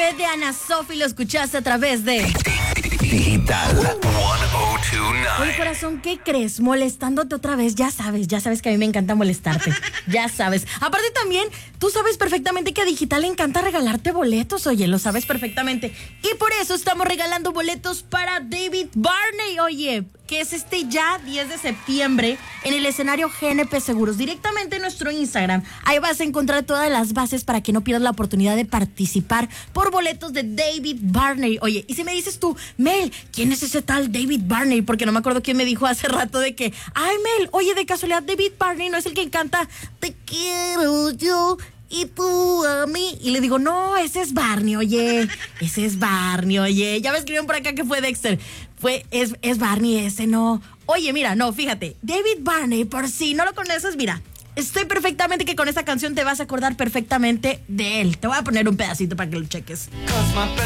Bebé de Ana Sofi lo escuchaste a través de Digital 1029. Oye, corazón, ¿qué crees? Molestándote otra vez, ya sabes que a mí me encanta molestarte, ya sabes. Aparte también, tú sabes perfectamente que a Digital le encanta regalarte boletos, oye, lo sabes perfectamente. Y por eso estamos regalando boletos para David Barney, oye, que es ya 10 de septiembre en el escenario GNP Seguros, directamente en nuestro Instagram. Ahí vas a encontrar todas las bases para que no pierdas la oportunidad de participar por boletos de David Barney. Oye, y si me dices tú, Mel, ¿quién es ese tal David Barney? Porque no me acuerdo quién me dijo hace rato de que, ay, Mel, oye, de casualidad David Barney no es el que canta Te quiero yo y tú a mí. Y le digo, no, ese es Barney, oye. Ese es Barney, oye. Ya me escribieron por acá que fue Dexter. Es Barney ese, no. Oye, mira, no, fíjate. David Barney, por si no lo conoces, mira. Estoy perfectamente que con esta canción te vas a acordar perfectamente de él. Te voy a poner un pedacito para que lo cheques.